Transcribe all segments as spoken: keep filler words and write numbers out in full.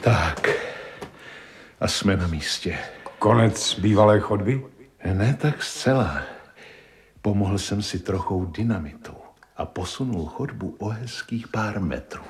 Tak. A jsme na místě. Konec bývalé chodby? Ne tak zcela. Pomohl jsem si trochou dynamitu a posunul chodbu o hezkých pár metrů.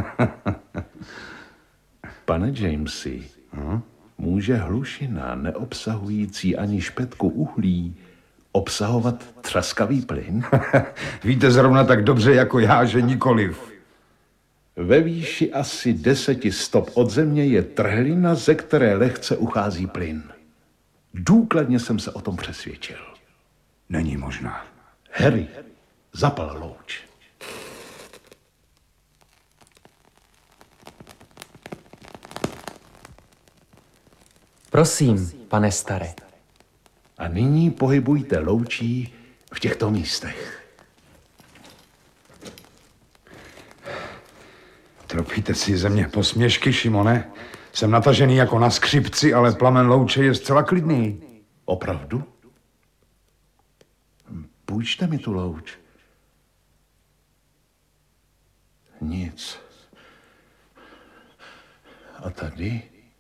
Pane Jamesy, hm? Může hlušina neobsahující ani špetku uhlí obsahovat třaskavý plyn? Víte zrovna tak dobře jako já, že nikoliv. Ve výši asi deseti stop od země je trhlina, ze které lehce uchází plyn. Důkladně jsem se o tom přesvědčil. Není možná. Harry, zapal louč. Prosím, pane Stare. A nyní pohybujte loučí v těchto místech. Tropíte si ze mě posměšky, Šimone? Jsem natažený jako na skřipci, ale plamen louče je zcela klidný. Opravdu? Půjčte mi tu louč. Nic. A tady?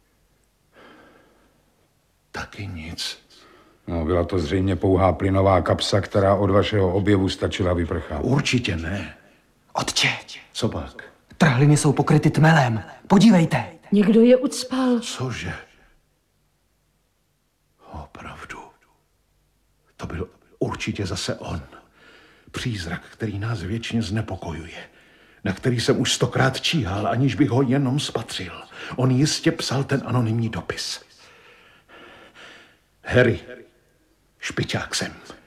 Taky nic. No, byla to zřejmě pouhá plynová kapsa, která od vašeho objevu stačila vyprchat. Určitě ne. Otče, Co pak? trhliny jsou pokryty tmelem. Podívejte. Někdo je ucpal. Cože? Opravdu. To byl určitě zase on. Přízrak, který nás věčně znepokojuje. Na který jsem už stokrát číhal, aniž bych ho jenom spatřil. On jistě psal ten anonymní dopis. Harry, špičák sem.